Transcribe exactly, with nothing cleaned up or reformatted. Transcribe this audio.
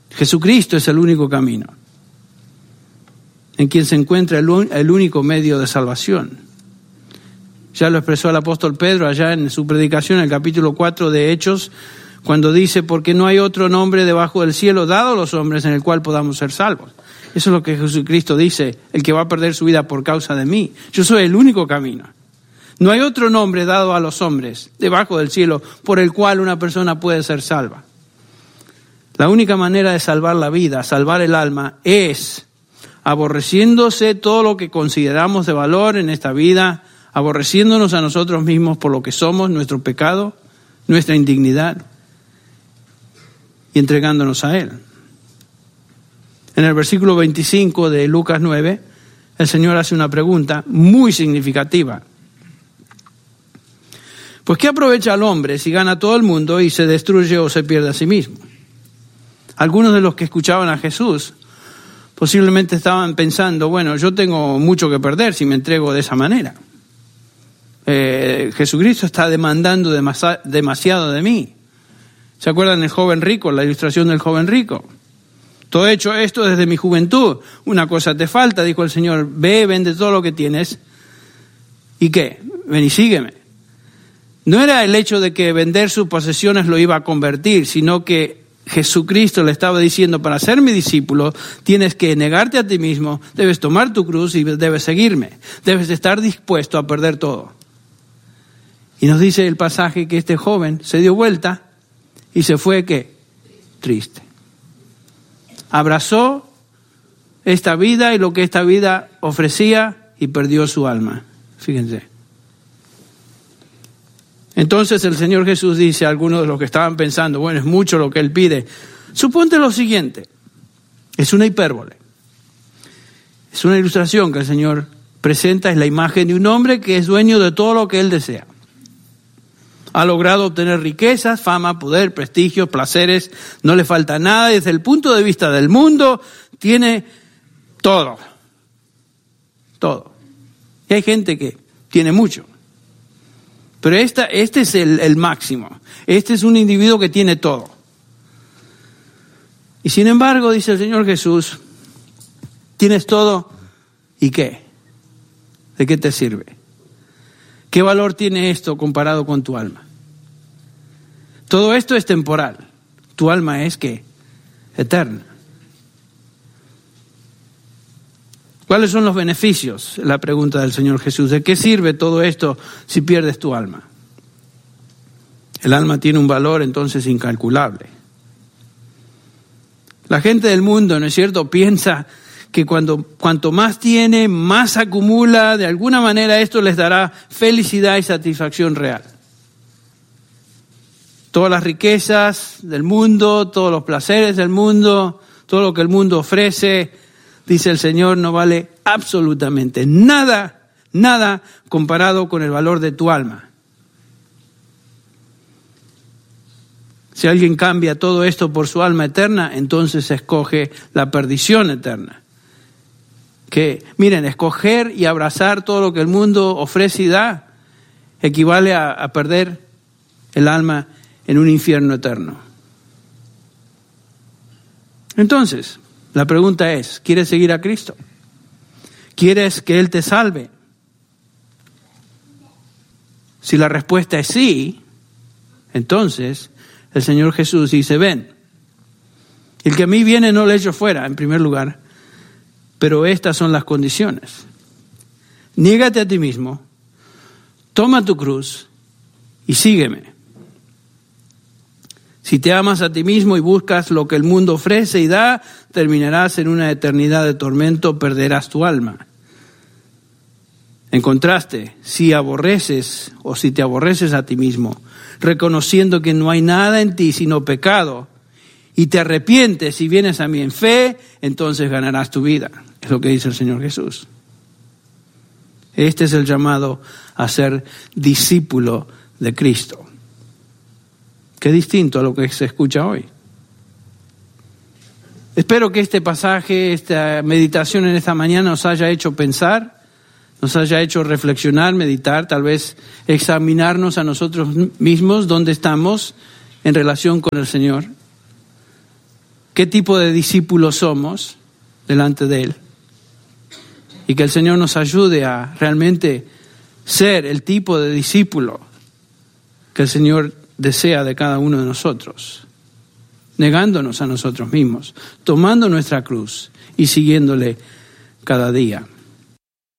Jesucristo es el único camino, en quien se encuentra el, un, el único medio de salvación. Ya lo expresó el apóstol Pedro allá en su predicación, en el capítulo cuatro de Hechos, cuando dice, porque no hay otro nombre debajo del cielo dado a los hombres en el cual podamos ser salvos. Eso es lo que Jesucristo dice, el que va a perder su vida por causa de mí. Yo soy el único camino. No hay otro nombre dado a los hombres debajo del cielo por el cual una persona puede ser salva. La única manera de salvar la vida, salvar el alma, es aborreciéndose todo lo que consideramos de valor en esta vida, aborreciéndonos a nosotros mismos por lo que somos, nuestro pecado, nuestra indignidad, y entregándonos a Él. En el versículo veinticinco de Lucas nueve, el Señor hace una pregunta muy significativa. Pues ¿qué aprovecha el hombre si gana todo el mundo y se destruye o se pierde a sí mismo? Algunos de los que escuchaban a Jesús posiblemente estaban pensando, bueno, yo tengo mucho que perder si me entrego de esa manera. Eh, Jesucristo está demandando demasi- demasiado de mí. ¿Se acuerdan del joven rico, la ilustración del joven rico? Todo he hecho esto desde mi juventud. Una cosa te falta, dijo el Señor, ve, vende todo lo que tienes. ¿Y qué? Ven y sígueme. No era el hecho de que vender sus posesiones lo iba a convertir, sino que Jesucristo le estaba diciendo, para ser mi discípulo, tienes que negarte a ti mismo, debes tomar tu cruz y debes seguirme. Debes estar dispuesto a perder todo. Y nos dice el pasaje que este joven se dio vuelta y se fue, ¿qué? Triste. Abrazó esta vida y lo que esta vida ofrecía y perdió su alma. Fíjense. Entonces el Señor Jesús dice a algunos de los que estaban pensando, bueno, es mucho lo que Él pide. Suponte lo siguiente, es una hipérbole. Es una ilustración que el Señor presenta, es la imagen de un hombre que es dueño de todo lo que Él desea. Ha logrado obtener riquezas, fama, poder, prestigio, placeres, no le falta nada. Desde el punto de vista del mundo, tiene todo. Todo. Y hay gente que tiene mucho. Pero esta, este es el, el máximo. Este es un individuo que tiene todo. Y sin embargo, dice el Señor Jesús, tienes todo, ¿y qué? ¿De qué te sirve? ¿Qué valor tiene esto comparado con tu alma? Todo esto es temporal. Tu alma es, ¿qué? Eterna. ¿Cuáles son los beneficios? La pregunta del Señor Jesús. ¿De qué sirve todo esto si pierdes tu alma? El alma tiene un valor entonces incalculable. La gente del mundo, ¿no es cierto?, piensa que cuando, cuanto más tiene, más acumula, de alguna manera esto les dará felicidad y satisfacción real. Todas las riquezas del mundo, todos los placeres del mundo, todo lo que el mundo ofrece, dice el Señor, no vale absolutamente nada, nada comparado con el valor de tu alma. Si alguien cambia todo esto por su alma eterna, entonces escoge la perdición eterna. Que, miren, escoger y abrazar todo lo que el mundo ofrece y da equivale a, a perder el alma en un infierno eterno. Entonces, la pregunta es, ¿quieres seguir a Cristo? ¿Quieres que Él te salve? Si la respuesta es sí, entonces el Señor Jesús dice, ven, el que a mí viene no le echo fuera, en primer lugar, pero estas son las condiciones. Niégate a ti mismo, toma tu cruz y sígueme. Si te amas a ti mismo y buscas lo que el mundo ofrece y da, terminarás en una eternidad de tormento, perderás tu alma. En contraste, si aborreces o si te aborreces a ti mismo, reconociendo que no hay nada en ti sino pecado, y te arrepientes y vienes a mí en fe, entonces ganarás tu vida. Es lo que dice el Señor Jesús. Este es el llamado a ser discípulo de Cristo. Qué distinto a lo que se escucha hoy. Espero que este pasaje, esta meditación en esta mañana nos haya hecho pensar, nos haya hecho reflexionar, meditar, tal vez examinarnos a nosotros mismos, dónde estamos en relación con el Señor. qué tipo de discípulos somos delante de Él. Y que el Señor nos ayude a realmente ser el tipo de discípulo que el Señor desea de cada uno de nosotros, negándonos a nosotros mismos, tomando nuestra cruz y siguiéndole cada día.